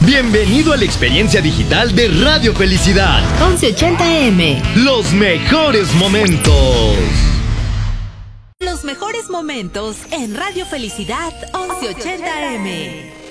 Bienvenido a la experiencia digital de Radio Felicidad. 1180M. Los mejores momentos. Los mejores momentos en Radio Felicidad 1180M.